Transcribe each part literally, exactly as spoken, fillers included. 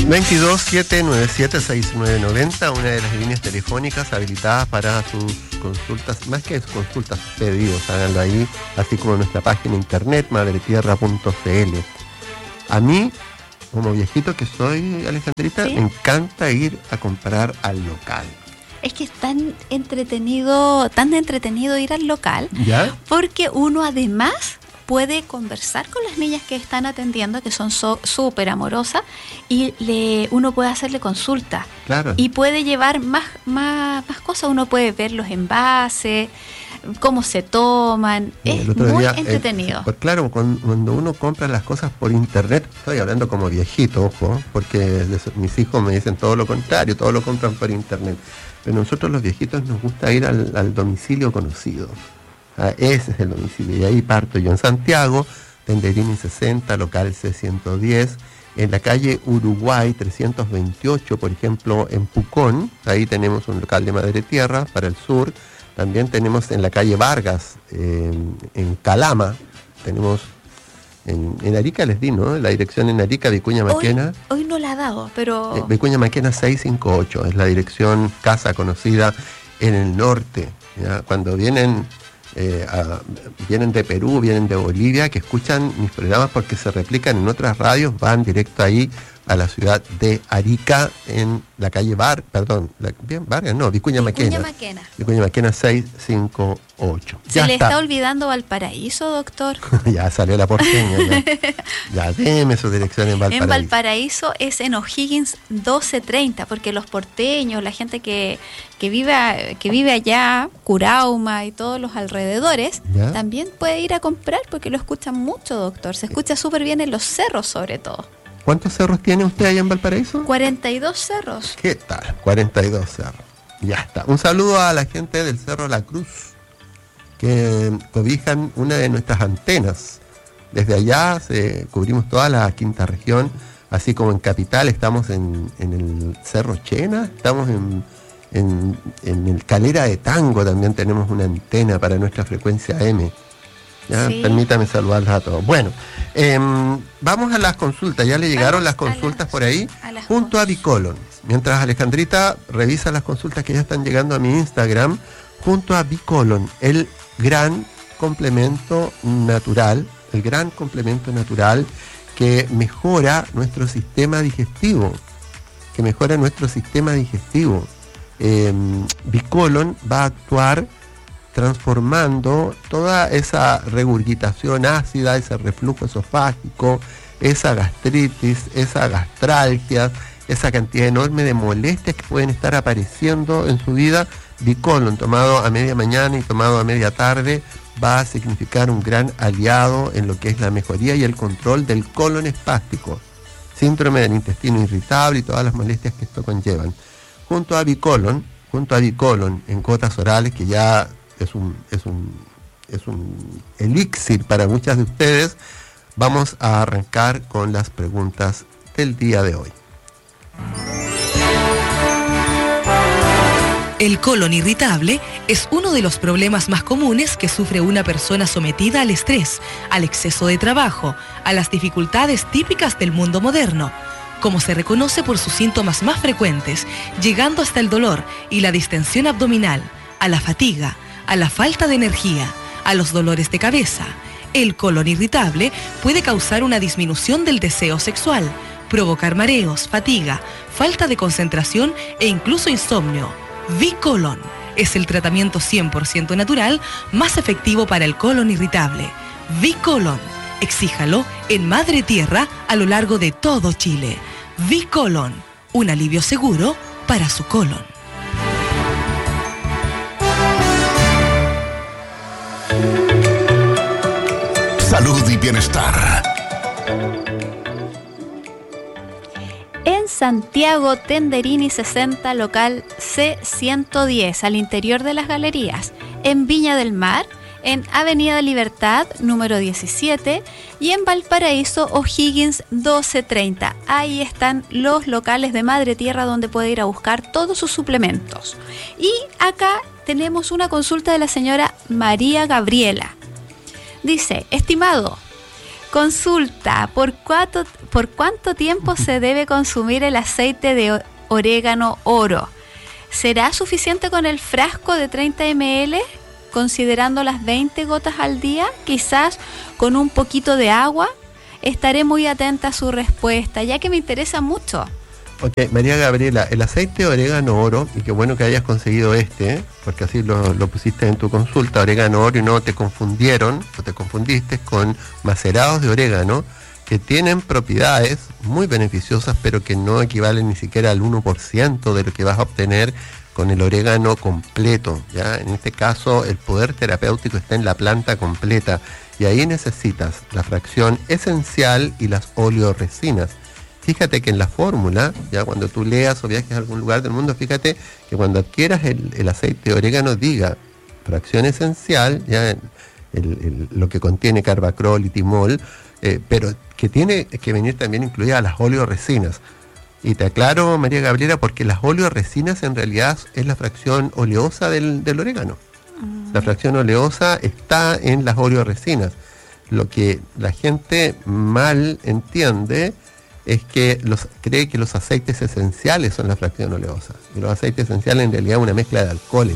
veintidós, siete nueve siete, sesenta y nueve noventa, una de las líneas telefónicas habilitadas para sus consultas, más que consultas, pedidos, háganlo ahí, así como en nuestra página internet, madretierra punto c l. A mí, como viejito que soy, Alejandrita, ¿sí?, me encanta ir a comprar al local. Es que es tan entretenido, tan entretenido ir al local, ¿ya?, porque uno además puede conversar con las niñas que están atendiendo, que son súper so, amorosas, y le, uno puede hacerle consulta. Claro. Y puede llevar más, más, más cosas. Uno puede ver los envases, cómo se toman. Es muy día, entretenido. Eh, pues claro, cuando, cuando uno compra las cosas por internet, estoy hablando como viejito, ojo, porque mis hijos me dicen todo lo contrario, todo lo compran por internet. Pero nosotros los viejitos nos gusta ir al, al domicilio conocido. Ah, ese es el domicilio, y ahí parto yo en Santiago, Tenderini sesenta, local C ciento diez, en la calle Uruguay trescientos veintiocho, por ejemplo, en Pucón, ahí tenemos un local de Madre Tierra para el sur. También tenemos en la calle Vargas, eh, en Calama, tenemos en, en Arica, les di, ¿no? La dirección en Arica, Vicuña Maquena. Hoy, hoy no la ha dado, pero... Eh, Vicuña Maquena seiscientos cincuenta y ocho, es la dirección casa conocida en el norte, ¿ya? Cuando vienen... Eh, a, vienen de Perú, vienen de Bolivia, que escuchan mis programas porque se replican en otras radios, van directo ahí a la ciudad de Arica, en la calle Bar, perdón, la, bien, Vargas, no, Vicuña, Vicuña Maquena. Maquena. Vicuña Maquena seiscientos cincuenta y ocho. Se ya le está. está olvidando Valparaíso, doctor. Ya salió la porteña, ya. Ya, deme su dirección en Valparaíso. En Valparaíso es en O'Higgins doce treinta, porque los porteños, la gente que, que, vive, que vive allá, Curauma y todos los alrededores, ¿ya?, también puede ir a comprar porque lo escuchan mucho, doctor. Se escucha súper bien en los cerros, sobre todo. ¿Cuántos cerros tiene usted allá en Valparaíso? cuarenta y dos cerros. ¿Qué tal? cuarenta y dos cerros. Ya está. Un saludo a la gente del Cerro La Cruz, que cobijan una de nuestras antenas. Desde allá se, cubrimos toda la quinta región, así como en Capital estamos en, en el Cerro Chena, estamos en, en, en el Calera de Tango, también tenemos una antena para nuestra frecuencia M. Ya, sí. Permítame saludarlos a todos. Bueno, eh, vamos a las consultas. Ya le llegaron vamos las consultas las, por ahí, junto a Bicolon. Mientras Alejandrita revisa las consultas que ya están llegando a mi Instagram, junto a Bicolon, el gran complemento natural, el gran complemento natural que mejora nuestro sistema digestivo, que mejora nuestro sistema digestivo. Eh, Bicolon va a actuar transformando toda esa regurgitación ácida, ese reflujo esofágico, esa gastritis, esa gastralgia, esa cantidad enorme de molestias que pueden estar apareciendo en su vida. Bicolon, tomado a media mañana y tomado a media tarde, va a significar un gran aliado en lo que es la mejoría y el control del colon espástico, síndrome del intestino irritable y todas las molestias que esto conllevan. Junto a Bicolon, junto a Bicolon en gotas orales, que ya es un, es un, es un elixir para muchas de ustedes, vamos a arrancar con las preguntas del día de hoy. El colon irritable es uno de los problemas más comunes que sufre una persona sometida al estrés, al exceso de trabajo, a las dificultades típicas del mundo moderno, como se reconoce por sus síntomas más frecuentes, llegando hasta el dolor y la distensión abdominal, a la fatiga, a la falta de energía, a los dolores de cabeza. El colon irritable puede causar una disminución del deseo sexual, provocar mareos, fatiga, falta de concentración e incluso insomnio. Bicolon es el tratamiento cien por ciento natural más efectivo para el colon irritable. Bicolon, exíjalo en Madre Tierra a lo largo de todo Chile. Bicolon, un alivio seguro para su colon. Salud y bienestar. En Santiago, Tenderini sesenta, local C ciento diez, al interior de las galerías. En Viña del Mar, en Avenida Libertad, número diecisiete. Y en Valparaíso, O'Higgins doce treinta. Ahí están los locales de Madre Tierra donde puede ir a buscar todos sus suplementos. Y acá tenemos una consulta de la señora María Gabriela. Dice: estimado, Consulta, ¿por cuánto, ¿por cuánto tiempo se debe consumir el aceite de orégano oro? ¿Será suficiente con el frasco de treinta mililitros, considerando las veinte gotas al día? Quizás con un poquito de agua. Estaré muy atenta a su respuesta, ya que me interesa mucho. Ok, María Gabriela, el aceite de orégano oro, y qué bueno que hayas conseguido este, ¿eh? Porque así lo, lo pusiste en tu consulta, orégano oro, y no te confundieron, o te confundiste con macerados de orégano, que tienen propiedades muy beneficiosas, pero que no equivalen ni siquiera al uno por ciento de lo que vas a obtener con el orégano completo, ¿ya? En este caso, el poder terapéutico está en la planta completa, y ahí necesitas la fracción esencial y las oleoresinas. Fíjate que en la fórmula, ya cuando tú leas o viajes a algún lugar del mundo, fíjate que cuando adquieras el, el aceite de orégano diga fracción esencial, ya el, el, lo que contiene carbacrol y timol, eh, pero que tiene que venir también incluidas las oleoresinas. Y te aclaro, María Gabriela, porque las oleoresinas en realidad es la fracción oleosa del, del orégano. Mm. La fracción oleosa está en las oleoresinas. Lo que la gente mal entiende es que los, cree que los aceites esenciales son la fracción oleosa. Y los aceites esenciales en realidad es una mezcla de alcoholes.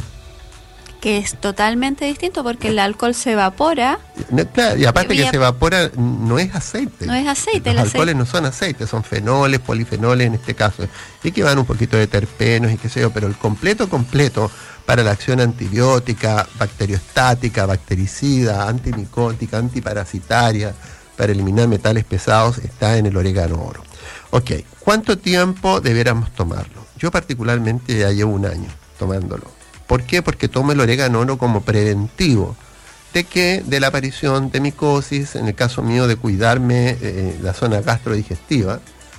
Que es totalmente distinto porque el alcohol se evapora. No, claro, y aparte que se evapora, no es aceite. No es aceite. Los alcoholes aceite. No son aceites, son fenoles, polifenoles en este caso. Y que van un poquito de terpenos y qué sé yo, pero el completo, completo, para la acción antibiótica, bacteriostática, bactericida, antimicótica, antiparasitaria, para eliminar metales pesados, está en el orégano oro. Ok, ¿cuánto tiempo debiéramos tomarlo? Yo particularmente ya llevo un año tomándolo. ¿Por qué? Porque tomo el orégano oro como preventivo de que de la aparición de micosis, en el caso mío de cuidarme eh, la zona gastrodigestiva.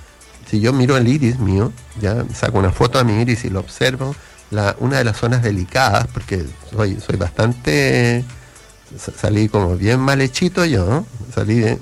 Si yo miro el iris mío, ya saco una foto de mi iris y lo observo, la, una de las zonas delicadas, porque soy, soy bastante... salí como bien mal hechito yo, ¿no? Salí de...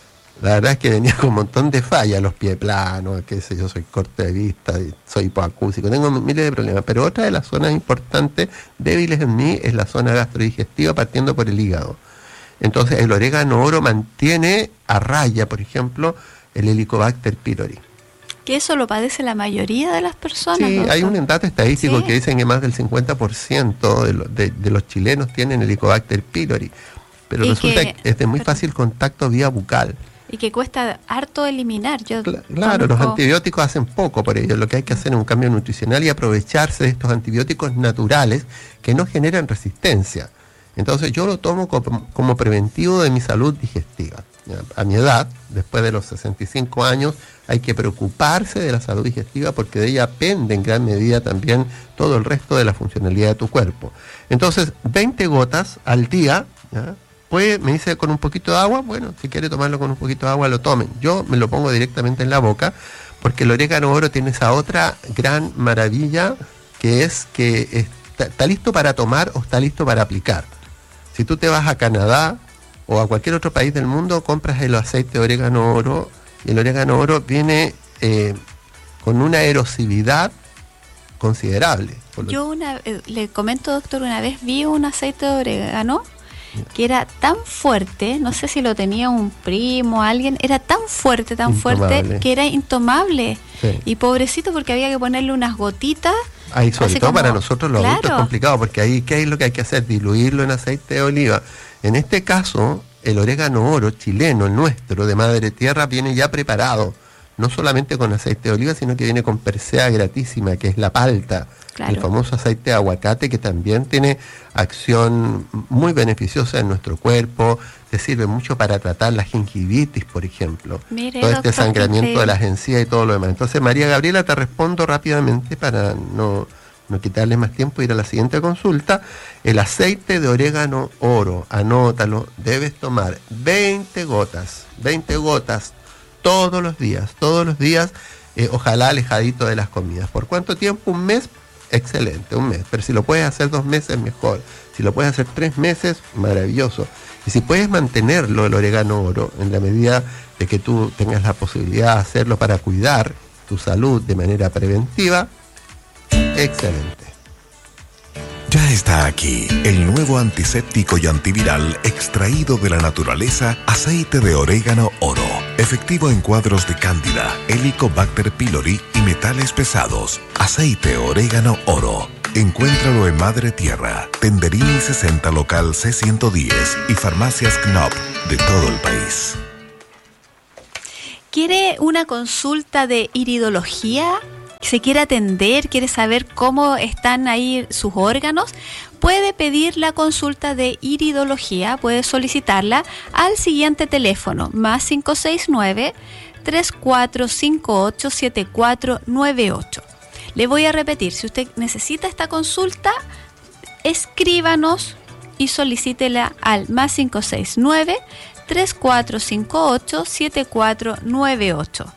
La verdad es que venía con un montón de fallas, los pies planos, qué sé yo, soy corte de vista, soy hipoacúsico, tengo miles de problemas, pero otra de las zonas importantes, débiles en mí, es la zona gastrodigestiva, partiendo por el hígado. Entonces el orégano oro mantiene a raya, por ejemplo, el Helicobacter pylori. ¿Que eso lo padece la mayoría de las personas? Sí, doctor? Hay un dato estadístico, ¿sí?, que dicen que más del cincuenta por ciento de, lo, de, de los chilenos tienen Helicobacter pylori, pero resulta que, que es de muy fácil contacto vía bucal. Y que cuesta harto eliminar. Yo claro, conozco... los antibióticos hacen poco por ello. Lo que hay que hacer es un cambio nutricional y aprovecharse de estos antibióticos naturales que no generan resistencia. Entonces yo lo tomo como, como preventivo de mi salud digestiva. A mi edad, después de los sesenta y cinco años, hay que preocuparse de la salud digestiva porque de ella depende en gran medida también todo el resto de la funcionalidad de tu cuerpo. Entonces, veinte gotas al día, ¿ya? Pues me dice con un poquito de agua, bueno, si quiere tomarlo con un poquito de agua, lo tomen. Yo me lo pongo directamente en la boca, porque el orégano oro tiene esa otra gran maravilla, que es que está, está listo para tomar o está listo para aplicar. Si tú te vas a Canadá o a cualquier otro país del mundo, compras el aceite de orégano oro, y el orégano oro viene eh, con una erosividad considerable. Yo una, eh, le comento, doctor, una vez vi un aceite de orégano que era tan fuerte, no sé si lo tenía un primo, alguien, era tan fuerte, tan intomable. fuerte, que era intomable. Sí. Y pobrecito, porque había que ponerle unas gotitas. Ahí, sobre todo como, para nosotros los claro. adultos es complicado, porque ahí, ¿qué es lo que hay que hacer? Diluirlo en aceite de oliva. En este caso, el orégano oro chileno, el nuestro, de madre tierra, viene ya preparado, no solamente con aceite de oliva, sino que viene con Persea gratísima, que es la palta. Claro. El famoso aceite de aguacate, que también tiene acción muy beneficiosa en nuestro cuerpo, te sirve mucho para tratar la gingivitis, por ejemplo. Mire, todo este sangramiento de las encías y todo lo demás. Entonces, María Gabriela, te respondo rápidamente para no, no quitarle más tiempo, ir a la siguiente consulta. El aceite de orégano oro, anótalo, debes tomar veinte gotas, veinte gotas todos los días, todos los días, eh, ojalá alejadito de las comidas. ¿Por cuánto tiempo? Un mes. Excelente, un mes, pero si lo puedes hacer dos meses, mejor. Si lo puedes hacer tres meses, maravilloso. Y si puedes mantenerlo, el orégano oro, en la medida de que tú tengas la posibilidad de hacerlo para cuidar tu salud de manera preventiva, excelente. Ya está aquí el nuevo antiséptico y antiviral extraído de la naturaleza, aceite de orégano oro. Efectivo en cuadros de cándida, Helicobacter pylori y metales pesados. Aceite orégano oro. Encuéntralo en Madre Tierra, Tenderini sesenta local C ciento diez y farmacias Knop de todo el país. ¿Quiere una consulta de iridología? ¿Se quiere atender? ¿Quiere saber cómo están ahí sus órganos? Puede pedir la consulta de iridología, puede solicitarla al siguiente teléfono, más cinco seis nueve, tres cuatro cinco ocho, siete cuatro nueve ocho. Le voy a repetir, si usted necesita esta consulta, escríbanos y solicítela al más cinco seis nueve, tres cuatro cinco ocho, siete cuatro nueve ocho.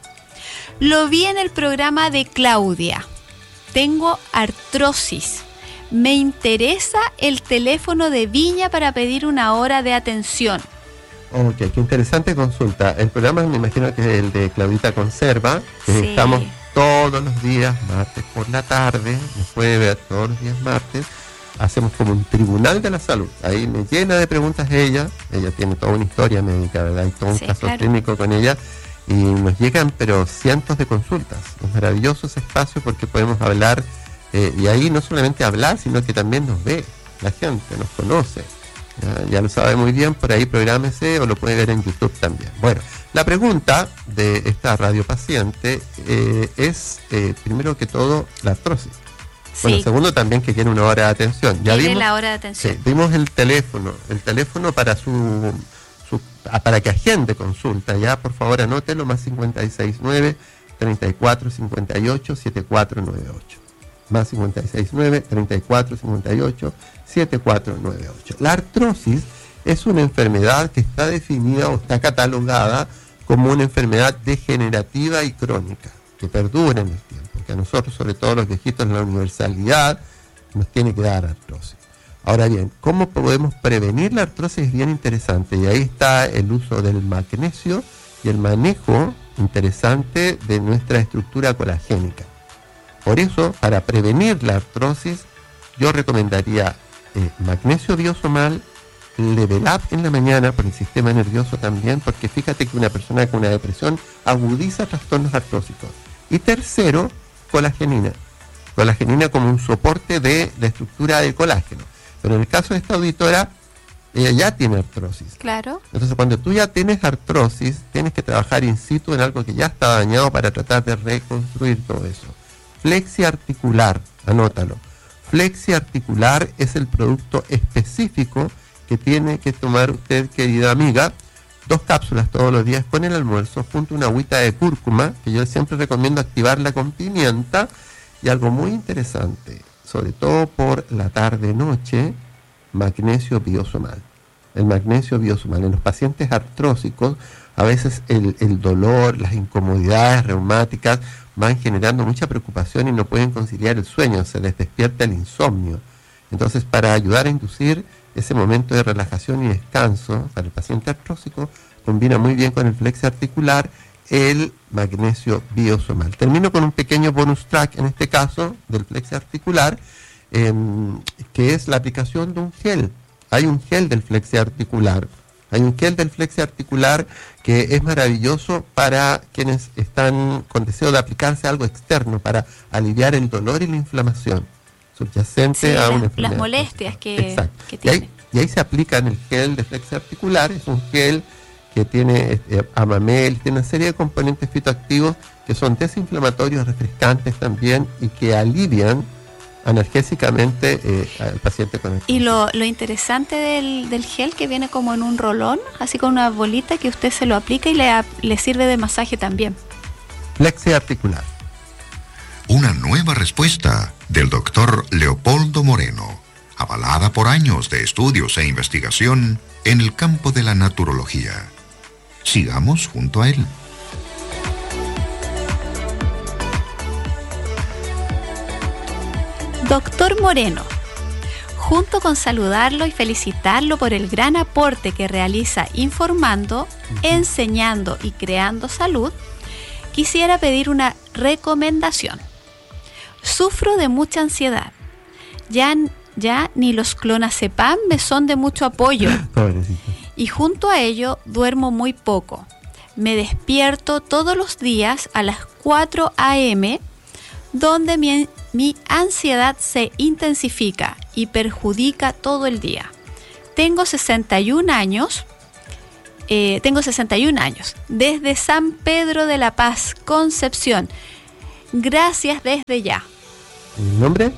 Lo vi en el programa de Claudia. Tengo artrosis. Me interesa el teléfono de Viña para pedir una hora de atención. Ok, qué interesante consulta. El programa me imagino que es el de Claudita Conserva, que Sí. estamos todos los días, martes por la tarde, nos puede ver todos los días martes. Hacemos como un tribunal de la salud. Ahí me llena de preguntas ella. Ella tiene toda una historia médica, ¿verdad? Hay todo un Sí, caso claro. clínico con ella. Y nos llegan, pero cientos de consultas. Es maravilloso ese espacio porque podemos hablar, eh, y ahí no solamente hablar, sino que también nos ve la gente, nos conoce. Ya, ya lo sabe muy bien, por ahí prográmese o lo puede ver en YouTube también. Bueno, la pregunta de esta radio paciente eh, es, eh, primero que todo, la artrosis. Bueno, Sí, segundo también que quiere una hora de atención. Ya quiere vimos, la hora de sí, atención. vimos el teléfono, el teléfono para su, su ah, para que agende consulta. Ya, por favor, anótelo, más cincuenta y seis nueve, treinta y cuatro cincuenta y ocho, setenta y cuatro noventa y ocho. Más cincuenta y seis nueve, treinta y cuatro cincuenta y ocho, setenta y cuatro noventa y ocho. La artrosis es una enfermedad que está definida o está catalogada como una enfermedad degenerativa y crónica, que perdura en el tiempo, que a nosotros, sobre todo los viejitos en la universalidad, nos tiene que dar artrosis. Ahora bien, ¿cómo podemos prevenir la artrosis? Es bien interesante, y ahí está el uso del magnesio y el manejo interesante de nuestra estructura colagénica. Por eso, para prevenir la artrosis, yo recomendaría eh, magnesio biosomal, level up en la mañana por el sistema nervioso también, porque fíjate que una persona con una depresión agudiza trastornos artrósicos. Y tercero, colagenina. Colagenina como un soporte de la estructura del colágeno. Pero en el caso de esta auditora, ella ya tiene artrosis. Claro. Entonces, cuando tú ya tienes artrosis, tienes que trabajar in situ en algo que ya está dañado para tratar de reconstruir todo eso. Flexiarticular, anótalo. Flexiarticular es el producto específico que tiene que tomar usted, querida amiga, dos cápsulas todos los días con el almuerzo, junto a una agüita de cúrcuma, que yo siempre recomiendo activarla con pimienta, y algo muy interesante, sobre todo por la tarde-noche, magnesio biosomal. El magnesio biosomal. En los pacientes artrósicos, a veces el, el dolor, las incomodidades reumáticas van generando mucha preocupación y no pueden conciliar el sueño, se les despierta el insomnio. Entonces, para ayudar a inducir ese momento de relajación y descanso para el paciente artrósico, combina muy bien con el flexiarticular el magnesio biosomal. Termino con un pequeño bonus track, en este caso, del flexiarticular, eh, que es la aplicación de un gel. Hay un gel del flexiarticular. Hay un gel del flexiarticular que es maravilloso para quienes están con deseo de aplicarse algo externo para aliviar el dolor y la inflamación subyacente Sí, a las- una las enfermedad. molestias que- Exacto. que y, ahí, tiene. y ahí se aplica en el gel de flexiarticular. Es un gel que tiene eh, amamel, tiene una serie de componentes fitoactivos que son desinflamatorios, refrescantes también, y que alivian analgésicamente eh, al paciente con artrosis. Y lo, lo interesante del, del gel que viene como en un rolón, así con una bolita que usted se lo aplica y le, ap- le sirve de masaje también. Flexiarticular. Una nueva respuesta del doctor Leopoldo Moreno, avalada por años de estudios e investigación en el campo de la naturología. Sigamos junto a él. Doctor Moreno, junto con saludarlo y felicitarlo por el gran aporte que realiza informando, enseñando y creando salud, quisiera pedir una recomendación. Sufro de mucha ansiedad. Ya, ya, ni los clonazepam me son de mucho apoyo. Pobrecito. Y junto a ello duermo muy poco. Me despierto todos los días a las cuatro a.m., donde mi, mi ansiedad se intensifica y perjudica todo el día. Tengo sesenta y un años. Eh, tengo sesenta y un años. Desde San Pedro de la Paz, Concepción. Gracias desde ya. ¿El nombre?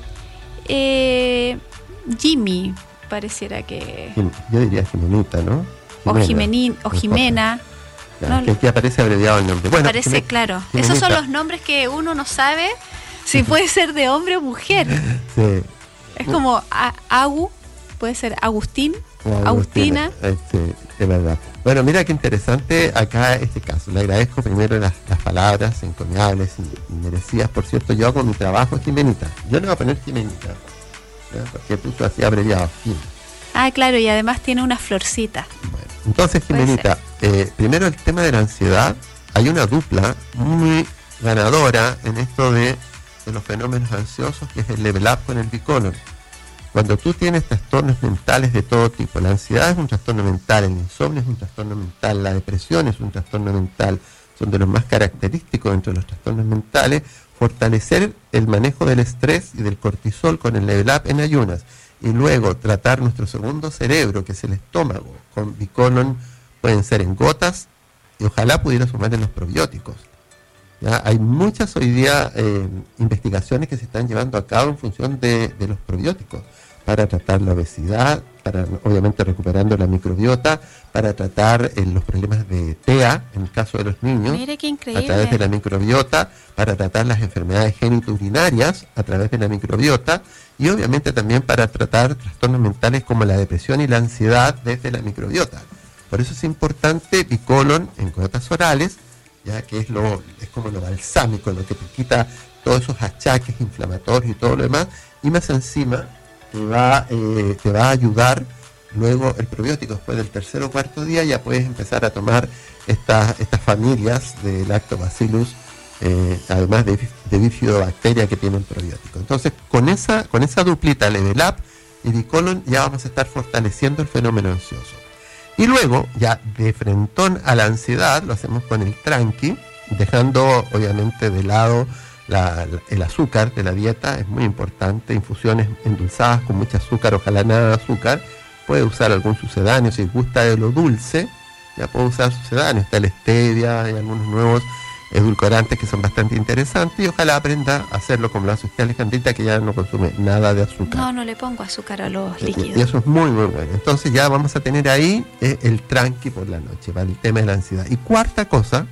Eh, Jimmy, pareciera que... Yo diría Jimenita, ¿no? O, Jimena, Jimenín, o Jimena. Ya, No, que aquí aparece abreviado el nombre. Bueno, parece, Jimen- claro. Jimenita. Esos son los nombres que uno no sabe si puede ser de hombre o mujer. Sí. Es como a- Agu, puede ser Agustín, Bueno, Agustina. tiene, este, es verdad. Bueno, mira qué interesante acá este caso. Le agradezco primero las, las palabras encomiables y, y merecidas. Por cierto, yo hago mi trabajo Jimenita. Yo le voy a poner Jimenita, ¿ya? Porque puso así abreviado. Jim. Ah, claro, y además tiene una florcita. Bueno, entonces, Puede Jimenita, eh, primero el tema de la ansiedad. Hay una dupla muy ganadora en esto de, de los fenómenos ansiosos, que es el level up con el bicolon. Cuando tú tienes trastornos mentales de todo tipo, la ansiedad es un trastorno mental, el insomnio es un trastorno mental, la depresión es un trastorno mental, son de los más característicos dentro de los trastornos mentales, fortalecer el manejo del estrés y del cortisol con el level up en ayunas, y luego tratar nuestro segundo cerebro, que es el estómago, con bicolon, pueden ser en gotas, y ojalá pudiera sumar en los probióticos. ¿Ya? Hay muchas hoy día eh, investigaciones que se están llevando a cabo en función de, de los probióticos, para tratar la obesidad, para obviamente recuperando la microbiota, para tratar eh, los problemas de T E A, en el caso de los niños, Mire qué a increíble. través de la microbiota, para tratar las enfermedades genitourinarias a través de la microbiota, y obviamente también para tratar trastornos mentales como la depresión y la ansiedad desde la microbiota. Por eso es importante bicolon en gotas orales, ya que es lo es como lo balsámico, lo que te quita todos esos achaques inflamatorios y todo lo demás, y más encima te va, eh, te va a ayudar luego el probiótico. Después del tercer o cuarto día ya puedes empezar a tomar estas estas familias de lactobacillus, eh, además de, de bifidobacteria que tienen probiótico. Entonces, con esa, con esa duplita level up y bicolon ya vamos a estar fortaleciendo el fenómeno ansioso. Y luego, ya de frentón a la ansiedad, lo hacemos con el tranqui, dejando obviamente de lado la, la, el azúcar de la dieta, es muy importante, infusiones endulzadas con mucho azúcar, ojalá nada de azúcar. Puede usar algún sucedáneo, si gusta de lo dulce, ya puede usar sucedáneo, está la stevia y algunos nuevos edulcorantes que son bastante interesantes, y ojalá aprenda a hacerlo como lo hace usted, Alejandrita, que ya no consume nada de azúcar. No, no le pongo azúcar a los Y líquidos. eso es muy, muy bueno. Entonces ya vamos a tener ahí eh, el tranqui por la noche, para el tema de la ansiedad. Y cuarta cosa,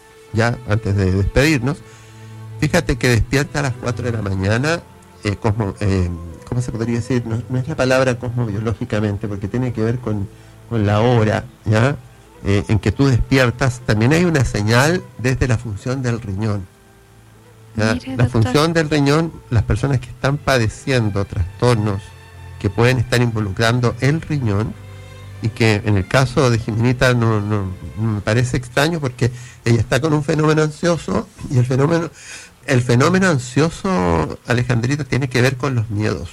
ya antes de despedirnos, fíjate que despierta a las cuatro de la mañana, eh, cosmo, eh, ¿cómo se podría decir? No, no es la palabra cosmobiológicamente, porque tiene que ver con, con la hora, ¿ya? Eh, en que tú despiertas. También hay una señal desde la función del riñón. ¿Ya? Mire, La doctor. función del riñón, las personas que están padeciendo trastornos que pueden estar involucrando el riñón, y que en el caso de Jimenita no, no, no me parece extraño, porque ella está con un fenómeno ansioso, y el fenómeno el fenómeno ansioso, Alejandrita, tiene que ver con los miedos,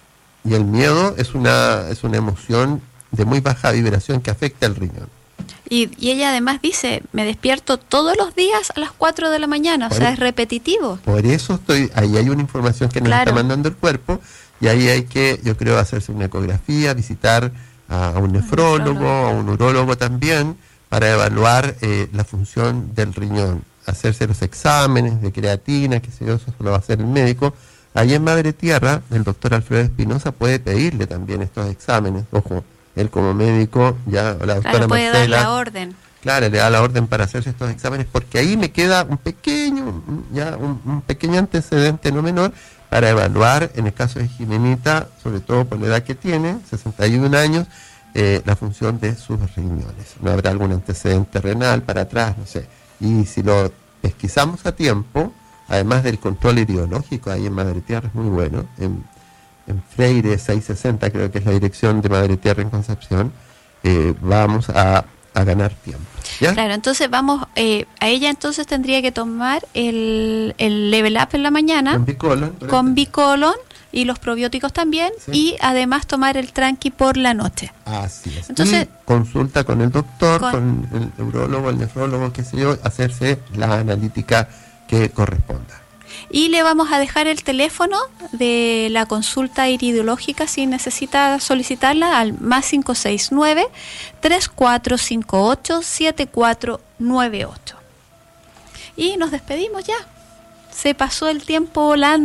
y el miedo es una es una emoción de muy baja vibración que afecta al riñón. Y, y ella además dice, me despierto todos los días a las cuatro de la mañana, o Por sea, eso- es repetitivo. Por eso estoy, ahí hay una información que nos Claro. está mandando el cuerpo, y ahí hay que, yo creo, hacerse una ecografía, visitar a, a un nefrólogo, nefrólogo. a un urólogo también, para evaluar eh, la función del riñón, hacerse los exámenes de creatina, que sé yo, eso lo va a hacer el médico. Ahí en Madre Tierra, el doctor Alfredo Espinosa puede pedirle también estos exámenes, ojo, él como médico, ya, o la doctora Claro, puede dar Marcela, la orden. claro, le da la orden para hacerse estos exámenes, porque ahí me queda un pequeño, ya un, un pequeño antecedente no menor para evaluar, en el caso de Jimenita, sobre todo por la edad que tiene, sesenta y un años, eh, la función de sus riñones. No habrá algún antecedente renal para atrás, no sé. Y si lo pesquisamos a tiempo, además del control ideológico, ahí en Madre Tierra es muy bueno, en, en Freire seiscientos sesenta creo que es la dirección de Madre Tierra en Concepción, eh, vamos a, a ganar tiempo. ¿Ya? Claro, entonces vamos, eh, a ella entonces tendría que tomar el, el level up en la mañana Con bicolon, con bicolon, y los probióticos también, Sí. y además tomar el tranqui por la noche. Así es. Entonces- y consulta con el doctor, Con- con, el neurólogo, el nefrólogo, qué sé yo, hacerse la analítica que corresponda. Y le vamos a dejar el teléfono de la consulta iridológica si necesita solicitarla al más cinco seis nueve, tres cuatro cinco ocho, siete cuatro nueve ocho. Y nos despedimos ya. Se pasó el tiempo volando.